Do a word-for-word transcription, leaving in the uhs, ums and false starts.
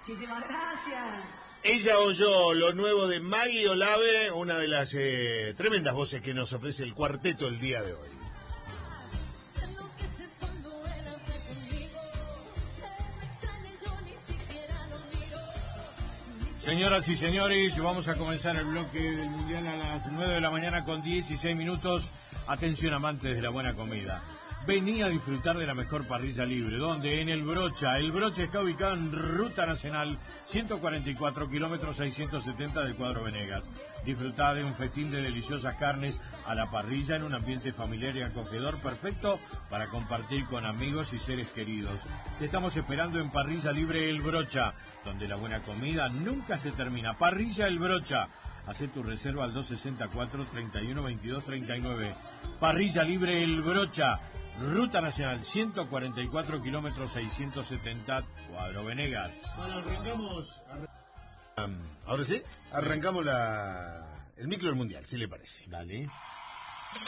Muchísimas gracias. Ella oyó lo nuevo de Maggie Olave, una de las eh, tremendas voces que nos ofrece el cuarteto el día de hoy. Señoras y señores, vamos a comenzar el bloque del Mundial a las nueve de la mañana con dieciséis minutos. Atención, amantes de la buena comida. Vení a disfrutar de la mejor parrilla libre, donde en El Brocha. El Brocha está ubicado en Ruta Nacional ciento cuarenta y cuatro, kilómetros seiscientos setenta del Cuadro Venegas. Disfrutá de un festín de deliciosas carnes a la parrilla en un ambiente familiar y acogedor, perfecto para compartir con amigos y seres queridos. Te estamos esperando en Parrilla Libre El Brocha, donde la buena comida nunca se termina. Parrilla El Brocha. Hacé tu reserva al dos sesenta y cuatro, treinta y uno, veintidós, treinta y nueve. Parrilla Libre El Brocha. Ruta Nacional ciento cuarenta y cuatro, kilómetros seiscientos setenta, Cuadro Venegas. Bueno, arrancamos. Arran... Um, Ahora sí, arrancamos la... el micro del Mundial, si le parece. Dale.